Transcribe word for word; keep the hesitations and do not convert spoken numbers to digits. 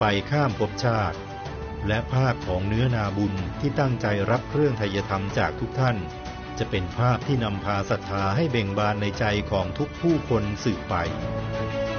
ไปข้ามภพชาติและภาพของเนื้อนาบุญที่ตั้งใจรับเครื่องไทยธรรมจากทุกท่านจะเป็นภาพที่นำพาศรัทธาให้เบ่งบานในใจของทุกผู้คนสืบไป